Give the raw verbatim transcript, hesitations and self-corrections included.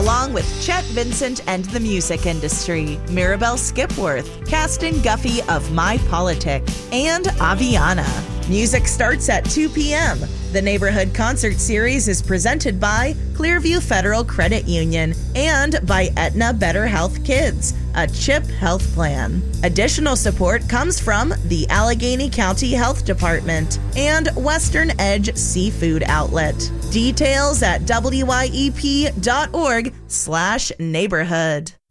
along with Chet Vincent and the music industry, Mirabelle Skipworth, Caston Guffey of My Politic, and Aviana. Music starts at two p.m. The Neighborhood Concert Series is presented by Clearview Federal Credit Union and by Aetna Better Health Kids, a CHIP health plan. Additional support comes from the Allegheny County Health Department and Western Edge Seafood Outlet. Details at W Y E P dot org slash neighborhood.